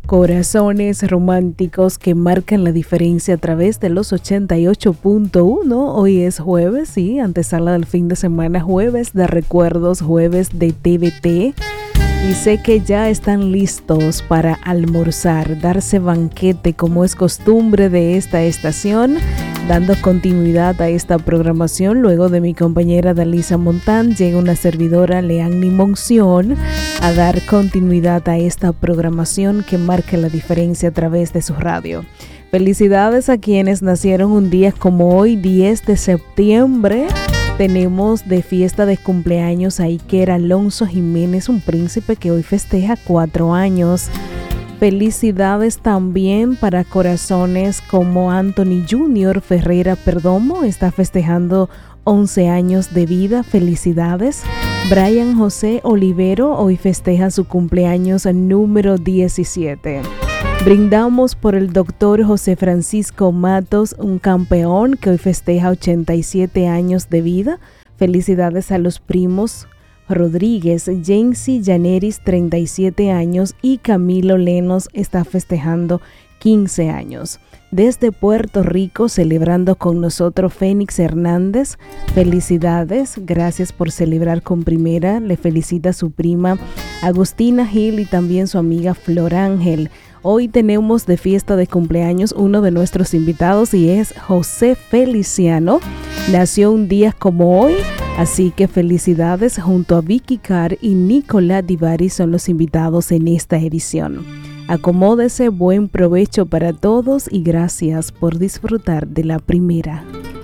Corazones románticos que marcan la diferencia a través de los 88.1. Hoy es jueves, sí, antesala del fin de semana, jueves de recuerdos, jueves de TVT. Y sé que ya están listos para almorzar, darse banquete como es costumbre de esta estación, dando continuidad a esta programación. Luego de mi compañera Dalisa Montán, llega una servidora, Leanny Monción, a dar continuidad a esta programación que marca la diferencia a través de su radio. Felicidades a quienes nacieron un día como hoy, 10 de septiembre. Tenemos de fiesta de cumpleaños a Iker Alonso Jiménez, un príncipe que hoy festeja 4 años. Felicidades también para corazones como Anthony Junior Ferreira Perdomo, está festejando 11 años de vida. Felicidades. Brian José Olivero hoy festeja su cumpleaños número 17. Brindamos por el doctor José Francisco Matos, un campeón que hoy festeja 87 años de vida. Felicidades a los primos Rodríguez, Jensi Yaneris, 37 años, y Camilo Lenos está festejando 15 años. Desde Puerto Rico, celebrando con nosotros Fénix Hernández. Felicidades, gracias por celebrar con primera. Le felicita su prima Agustina Gil y también su amiga Flor Ángel. Hoy tenemos de fiesta de cumpleaños uno de nuestros invitados y es José Feliciano. Nació un día como hoy, así que felicidades. Junto a Vicky Carr y Nicolás Divari son los invitados en esta edición. Acomódese, buen provecho para todos y gracias por disfrutar de la primera.